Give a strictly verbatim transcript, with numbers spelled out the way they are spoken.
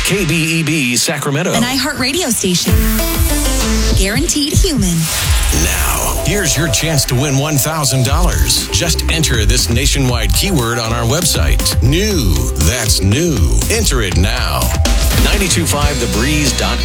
K B E B Sacramento. An iHeartRadio station. Guaranteed human. Now, here's your chance to win one thousand dollars. Just enter this nationwide keyword on our website. New. That's new. Enter it now. nine two five the breeze dot